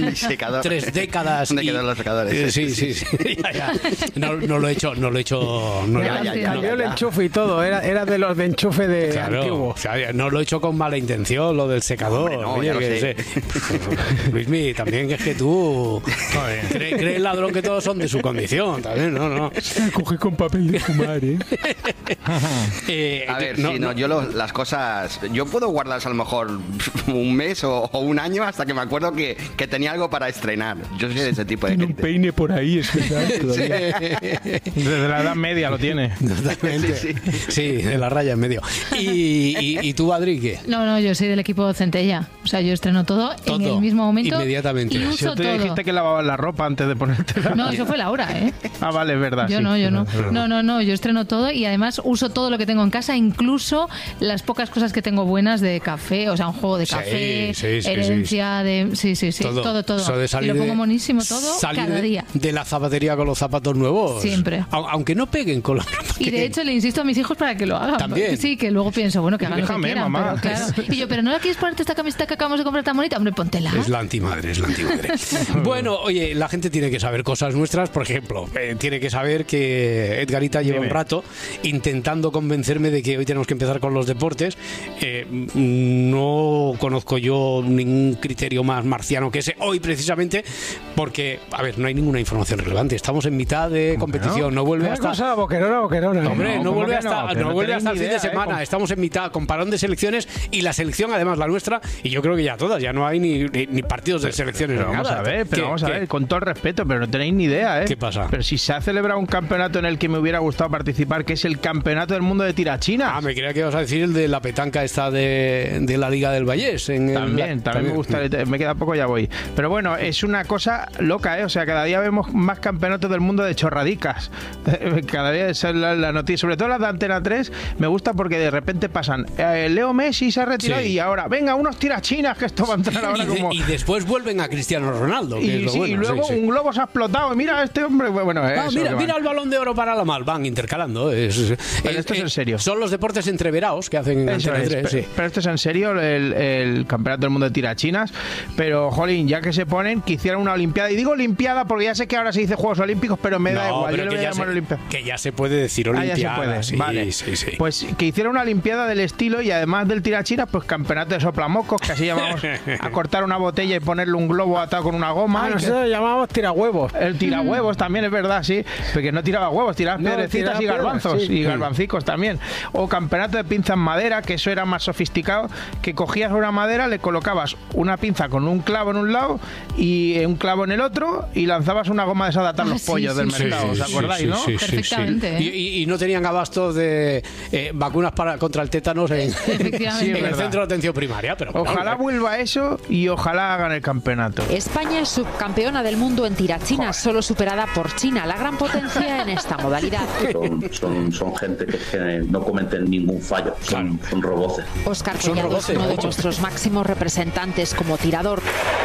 secador. 3 décadas. ¿Dónde quedan los secadores? Sí. Ya. No lo he hecho. Cambió el enchufe y todo, era de los de enchufe de antiguo. O sea, no lo he hecho con mala intención, lo del secador. No, oye, ya lo sé. Luismi, también es que tú crees el ladrón que todos son de su condición, también, no. Cogí con papel de fumar, A ver, yo las cosas... Yo puedo guardarlas a lo mejor un mes o un año hasta que me acuerdo que tenía algo para estrenar. Yo soy de ese tipo de gente. Tiene un peine por ahí, es verdad. Desde la Edad Media lo tiene. Totalmente. Sí, de la raya en medio. ¿Y tú, Adri, qué? No, yo soy del equipo Centella. O sea, yo estreno todo en el mismo momento. Inmediatamente. Y Si uso tú dijiste que lavabas la ropa antes de ponértela. No, eso fue Laura, ¿eh? Ah, vale, es verdad. Yo no. No, yo estreno todo y además uso todo lo que tengo en casa, incluso las pocas cosas que tengo buenas de café, o sea, un juego de café, herencia de... Sí, todo. Eso de y lo pongo monísimo todo cada día. De la zapatería con los zapatos nuevos. Siempre. Aunque no peguen con los... Y de hecho le insisto a mis hijos para que lo hagan. También. Sí, que luego pienso, bueno, que hagan lo que quieran. Mamá. Pero, claro. Y yo, pero ¿no la quieres ponerte esta camiseta que acabamos de comprar tan bonita? Hombre, póntela. Es la antimadre. Bueno, oye, la gente tiene que saber cosas nuestras. Por ejemplo, tiene que saber que Edgarita lleva un rato intentando convencerme de que hoy tenemos que empezar con los deportes. No conozco yo ningún criterio más marciano que ese hoy, precisamente porque, a ver, no hay ninguna información relevante. Estamos en mitad de competición. No vuelve hasta... cosa boquerona. Hombre, no vuelve hasta el fin de semana. ¿eh? Estamos en mitad con parón de selecciones y la selección, además la nuestra, y yo creo que ya todas, ya no hay ni partidos de selecciones. Pero vamos a ver, con todo el respeto, pero no tenéis ni idea, ¿eh? ¿Qué pasa? Pero si se ha celebrado un campeonato en el que me hubiera gustado participar, que es el Campeonato del Mundo de Tirachinas. Ah, me creía que ibas a decir el de la petanca esta de la Liga del Vallés. También me gusta, me queda poco, ya voy. Pero bueno, es una cosa loca, ¿eh? O sea, cada día vemos más campeonatos del mundo de chorradicas. Cada día es la noticia, sobre todo las de Antena 3, me gusta porque de repente pasan, Leo Messi se ha retirado y ahora, venga, unos tirachinas, que esto va a entrar ahora como... Y después vuelven a Cristiano Ronaldo, que es lo bueno. Y luego un globo se ha explotado, y mira a este hombre, bueno, mira el Balón de Oro para la Mal, van intercalando. Pero esto es en serio. Son los deportes entreverados que hacen Antena 3. Pero esto es en serio, el Campeonato del Mundo de Tirachinas. Pero, jolín, ya que se ponen, que hicieran una Olimpiada. Y digo Olimpiada porque ya sé que ahora se dice Juegos Olímpicos, pero me da igual. Yo le voy a llamar Olimpiada. Que ya se puede decir Olimpiada. Ya se puede. Vale. Sí. Pues que hiciera una Olimpiada del estilo y además del tirachinas, pues campeonato de soplamocos, que así llamamos a cortar una botella y ponerle un globo atado con una goma. Nosotros llamamos tirahuevos. El tirahuevos también es verdad, sí. Porque no tiraba huevos, tiraba piedrecitas y garbanzos. Y garbancicos también. O campeonato de pinza en madera, que eso era más sofisticado, que cogías una madera, le colocabas una pinza con un clavo en un lado y un clavo en el otro y lanzabas una goma de esa de atar los pollos del mercado. ¿Os acordáis, no? Perfectamente. Y no tenían abastos de vacunas contra el tétanos en el centro de atención primaria. Pero ojalá vuelva eso y ojalá hagan el campeonato. España es subcampeona del mundo en tirachinas, solo superada por China, la gran potencia en esta modalidad. Son gente que no cometen ningún fallo, son roboces. Óscar Collado es uno de nuestros máximos representantes como tirador.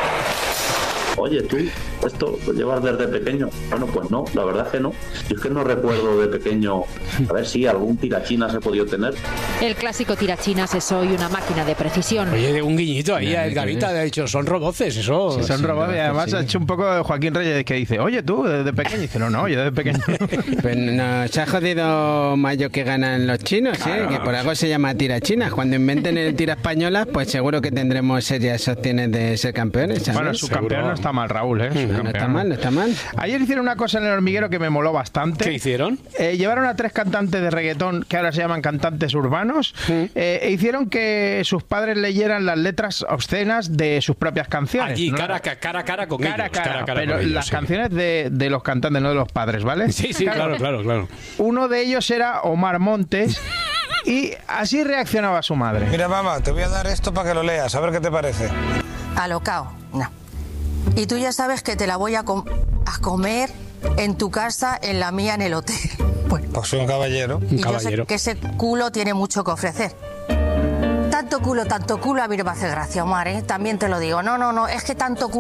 Oye, tú, ¿esto lo llevas desde pequeño? Bueno, pues no, la verdad es que no. Yo es que no recuerdo de pequeño, a ver si algún tirachinas he podido tener. El clásico tirachinas es hoy una máquina de precisión. Oye, un guiñito ahí a Edgarita, ha dicho, son roboces, eso. Sí, son roboces, y además ha hecho un poco de Joaquín Reyes, que dice, oye, tú, desde pequeño, y dice, no, yo desde pequeño. Pues nos ha jodido mayo que ganan los chinos, claro, que por algo se llama tirachinas. Cuando inventen el tira española, pues seguro que tendremos serias opciones de ser campeones, ¿sabes? Bueno, su campeón no está mal, Raúl, ¿eh? No está mal. Ayer hicieron una cosa en El Hormiguero que me moló bastante. ¿Qué hicieron? Llevaron a 3 cantantes de reggaetón, que ahora se llaman cantantes urbanos, e hicieron que sus padres leyeran las letras obscenas de sus propias canciones. Allí, ¿no? cara a cara con ellos. Cara a cara pero con ellos, las canciones de los cantantes, no de los padres, ¿vale? Sí, claro. Uno de ellos era Omar Montes. Y así reaccionaba su madre. Mira, mamá, te voy a dar esto para que lo leas, a ver qué te parece. Alocao, no. Y tú ya sabes que te la voy a comer en tu casa, en la mía, en el hotel. Bueno. Pues soy un caballero. Y yo sé que ese culo tiene mucho que ofrecer. Tanto culo, a mí no me hace gracia, Omar, ¿eh? También te lo digo. No, es que tanto culo...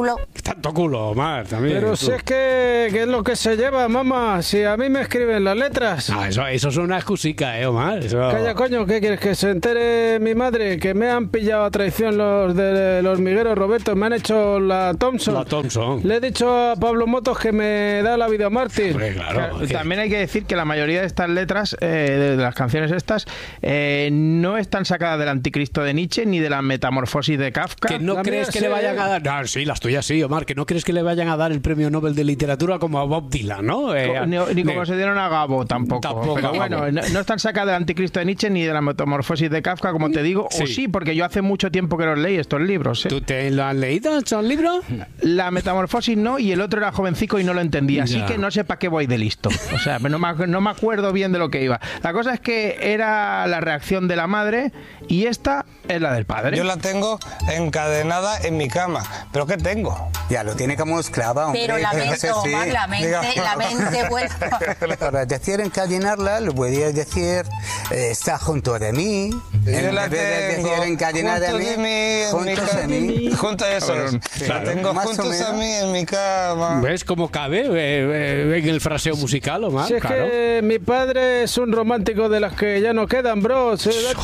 Tanto culo, Omar, también. Pero si es que es lo que se lleva, mamá. Si a mí me escriben las letras. Eso es una excusica, Omar. Eso... Calla, coño, ¿qué quieres? Que se entere mi madre que me han pillado a traición los del hormiguero Roberto. Me han hecho la Thompson. La Thompson. Le he dicho a Pablo Motos que me da la vida mártir. Claro, también hay que decir que la mayoría de estas letras, de las canciones estas, no están sacadas del Anticristo de Nietzsche ni de la Metamorfosis de Kafka. ¿Que no crees que le vayan a dar? No, sí, las tuyas sí, Omar. ¿Que no crees que le vayan a dar el premio Nobel de Literatura como a Bob Dylan, no? Ni como se dieron a Gabo tampoco. Pero bueno, no están sacadas del Anticristo de Nietzsche ni de la Metamorfosis de Kafka, como te digo. Sí. O sí, porque yo hace mucho tiempo que los leí estos libros. ¿Tú te lo has leído, estos libros? La Metamorfosis no, y el otro era jovencico y no lo entendía. Así que no sé para qué voy de listo. O sea, no me acuerdo bien de lo que iba. La cosa es que era la reacción de la madre y esta es la del padre. Yo la tengo encadenada en mi cama. ¿Pero qué tengo? Ya lo tiene como esclava, hombre. Pero la mente, Omar, la mente vuelve. Para decir encadenarla, lo podría decir está junto de mí. Yo la tengo encadenada junto de mí, junto a eso. La tengo juntos a mí en mi cama. ¿Ves cómo cabe en el fraseo musical, Omar? Si es que mi padre es un romántico de las que ya no quedan, bro.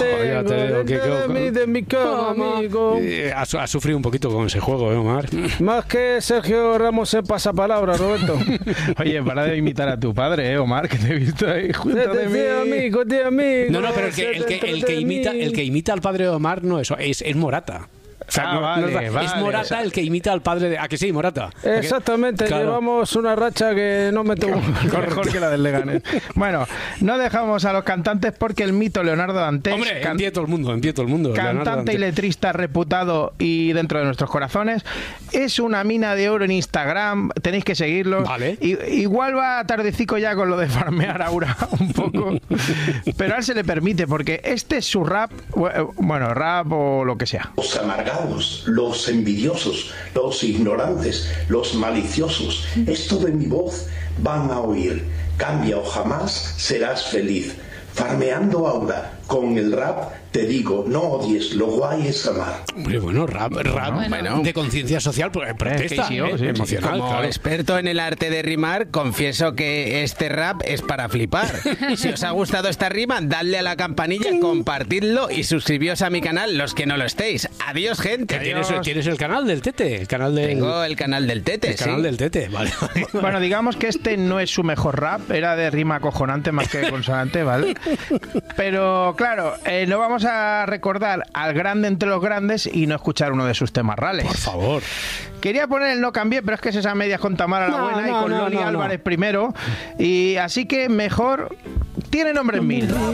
De mi cama, amigo. Has sufrido un poquito con ese juego, Omar. Más que Sergio Ramos en pasapalabra, Roberto. Oye, para de imitar a tu padre, Omar, que te he visto ahí junto de mí. Amigo. No, pero el que imita al padre de Omar no es Morata. O sea, vale. Es Morata el que imita al padre de... ¿A que sí, Morata? Exactamente, claro. Llevamos una racha que no me tuvo mejor que la del Leganés. Bueno, no dejamos a los cantantes porque el mito Leonardo Dantes... Hombre, en pie todo el mundo. Cantante y letrista reputado y dentro de nuestros corazones. Es una mina de oro en Instagram, tenéis que seguirlo. Vale. Igual va tardecico ya con lo de farmear Aura un poco, pero a él se le permite porque este es su rap, bueno, rap o lo que sea. Los amargados, los envidiosos, los ignorantes, los maliciosos, esto de mi voz van a oír. Cambia o jamás serás feliz. Farmeando Aura, con el rap te digo, no odies, lo guay es amar. Hombre, bueno, rap bueno, de conciencia social, protesta, emocional. Como claro. experto en el arte de rimar, confieso que este rap es para flipar. Si os ha gustado esta rima, dadle a la campanilla, compartidlo y suscribíos a mi canal los que no lo estéis. Adiós, gente. ¿Tienes el canal del Tete? Tengo el canal del Tete, canal del Tete, vale. Bueno, digamos que este no es su mejor rap, era de rima acojonante más que de consonante, ¿vale? Pero claro, no vamos a recordar al grande entre los grandes y no escuchar uno de sus temas rales. Por favor. Quería poner el No Cambié, pero es que es esa medias con Tamara la Buena y con Loni Álvarez primero. Y así que mejor tiene nombre en mil.